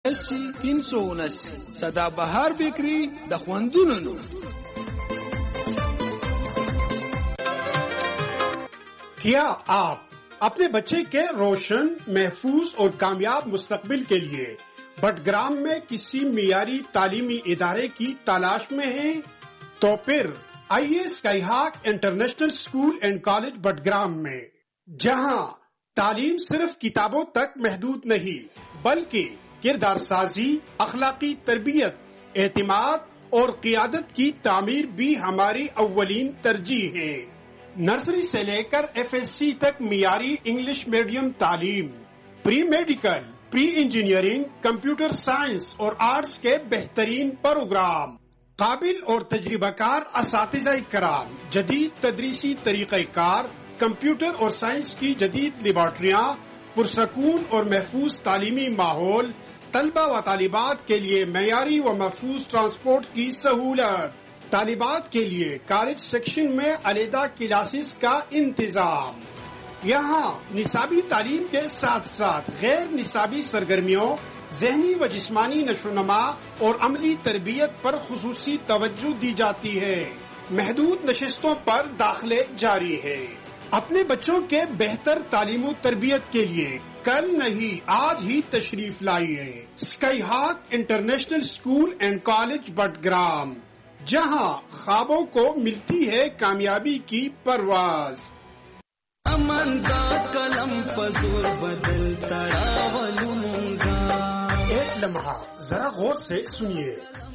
379 سدا بهار بیکری د خوندونو. کیا آپ اپنے بچے کے روشن، محفوظ اور کامیاب مستقبل کے لیے بٹگرام میں کسی معیاری تعلیمی ادارے کی تلاش میں ہیں؟ تو پھر آئیے sky ہاک international school and college Battagram میں، جہاں تعلیم صرف کتابوں تک محدود نہیں بلکہ کردار سازی، اخلاقی تربیت، اعتماد اور قیادت کی تعمیر بھی ہماری اولین ترجیح ہے۔ نرسری سے لے کر FSC تک معیاری انگلش میڈیم تعلیم، pre medical, pre engineering, computer science اور آرٹس کے بہترین پروگرام، قابل اور تجربہ کار اساتذہ کرام، جدید تدریسی طریقہ کار، کمپیوٹر اور سائنس کی جدید لیبارٹریاں، پرسکون اور محفوظ تعلیمی ماحول، طلبہ و طالبات کے لیے معیاری و محفوظ ٹرانسپورٹ کی سہولت، طالبات کے لیے کالج سیکشن میں علیحدہ کلاسز کا انتظام۔ یہاں نصابی تعلیم کے ساتھ ساتھ غیر نصابی سرگرمیوں، ذہنی و جسمانی نشوونما اور عملی تربیت پر خصوصی توجہ دی جاتی ہے۔ محدود نشستوں پر داخلے جاری ہے۔ اپنے بچوں کے بہتر تعلیم و تربیت کے لیے کل نہیں آج ہی تشریف لائیے sky ہاک international school and college Battagram, جہاں خوابوں کو ملتی ہے کامیابی کی پرواز۔ امن کا قلم پزور بدلتا راولوں گا، ایک لمحہ ذرا غور سے سنیے۔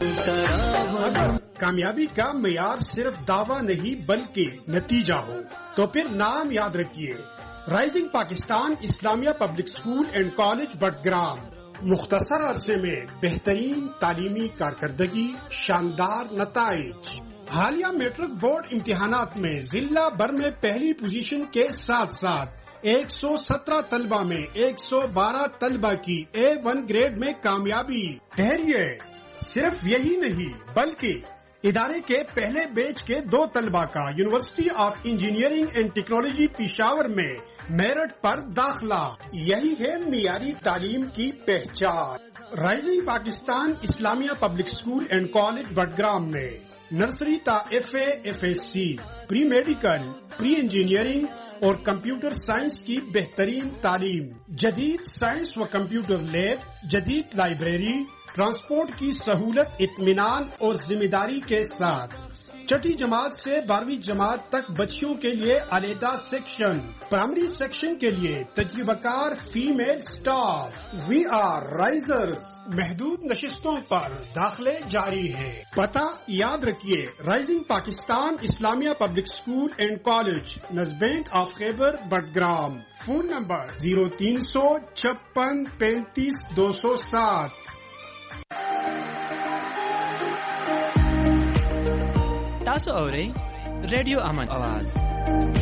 کامیابی کا معیار صرف دعویٰ نہیں بلکہ نتیجہ ہو تو پھر نام یاد رکھیے، rising Pakistan Islamia public school and college Battagram. مختصر عرصے میں بہترین تعلیمی کارکردگی، شاندار نتائج۔ حالیہ میٹرک بورڈ امتحانات میں ضلع بھر میں پہلی پوزیشن کے ساتھ ساتھ 117 طلبہ میں 112 طلبہ کی A1 گریڈ میں کامیابی۔ ٹھہریے، صرف یہی نہیں بلکہ ادارے کے پہلے بیچ کے 2 طلبہ کا university of engineering and technology Peshawar میں میرٹ پر داخلہ۔ یہی ہے معیاری تعلیم کی پہچان۔ Rising Pakistan Islamia public school and college Battagram میں نرسری تا FA FSC، pre medical, pre engineering اور کمپیوٹر سائنس کی بہترین تعلیم، جدید سائنس و کمپیوٹر لیب، جدید لائبریری، ٹرانسپورٹ کی سہولت، اطمینان اور ذمہ داری کے ساتھ۔ چھٹی جماعت سے 12ویں جماعت تک بچیوں کے لیے علیحدہ سیکشن، پرائمری سیکشن کے لیے تجربہ کار female staff. We are Risers, محدود نشستوں پر داخلے جاری ہے۔ پتہ یاد رکھیے، rising Pakistan Islamia public school and college, نزبینٹ of Khyber Battagram. Phone number 0300 56 35 207۔ تاسو اورئ ریڈیو امن आवाज